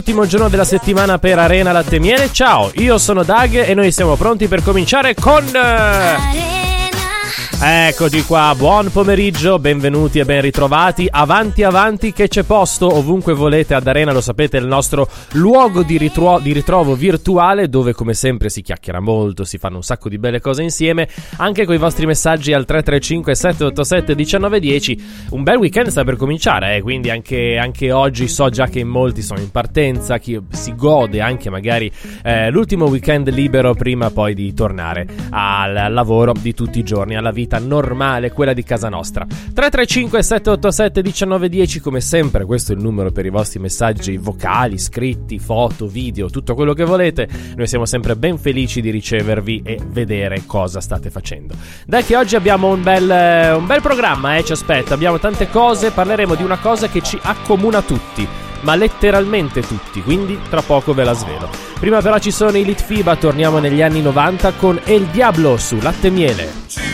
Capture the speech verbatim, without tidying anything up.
Ultimo giorno della settimana per Arena Latte Miele. Ciao, io sono Doug e noi siamo pronti per cominciare con Arena. Eccoci qua, buon pomeriggio, benvenuti e ben ritrovati. Avanti avanti che c'è posto ovunque volete ad Arena, lo sapete, è il nostro luogo di, ritro- di ritrovo virtuale, dove come sempre si chiacchiera molto, si fanno un sacco di belle cose insieme, anche con i vostri messaggi al tre tre cinque sette otto sette uno nove uno zero. Un bel weekend sta per cominciare, eh? Quindi anche, anche oggi so già che in molti sono in partenza, chi si gode anche magari eh, l'ultimo weekend libero prima poi di tornare al lavoro di tutti i giorni, alla vita normale, quella di casa nostra. Tre tre cinque sette otto sette uno nove uno zero, come sempre questo è il numero per i vostri messaggi vocali, scritti, foto, video, tutto quello che volete. Noi siamo sempre ben felici di ricevervi e vedere cosa state facendo. Dai che oggi abbiamo un bel, un bel programma, eh, ci aspetta, abbiamo tante cose, parleremo di una cosa che ci accomuna tutti, ma letteralmente tutti, quindi tra poco ve la svelo. Prima però ci sono i Litfiba, torniamo negli anni novanta con El Diablo su Latte Miele.